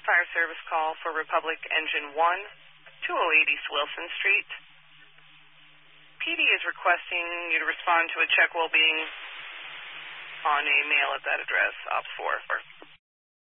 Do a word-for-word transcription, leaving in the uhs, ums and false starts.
Fire service call for Republic Engine one, two oh eight East Wilson Street. P D is requesting you to respond to a check well-being on a mail at that address, Ops four.